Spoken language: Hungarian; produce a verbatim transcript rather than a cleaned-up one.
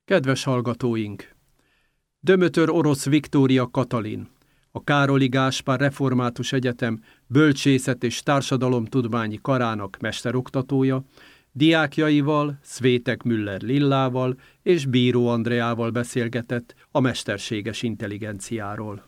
Kedves hallgatóink! Dömötör orosz Viktória Katalin, a Károli Gáspár Református Egyetem Bölcsészet és Társadalomtudományi Karának mesteroktatója, diákjaival, Szvétek Müller Lillával és Bíró Andreával beszélgetett a mesterséges intelligenciáról.